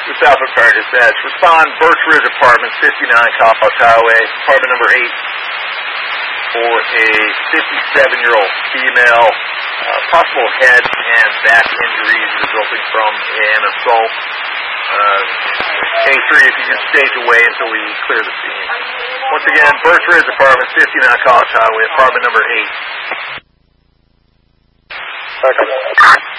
The Southwick Fire Dispatch. Respond, Birch Ridge Apartments, 59 College Highway, apartment number 8, for a 57-year-old female, possible head and back injuries resulting from an assault. A3, if you can stage away until we clear the scene. Once again, Birch Ridge Apartments, 59 College Highway, apartment number 8. Second.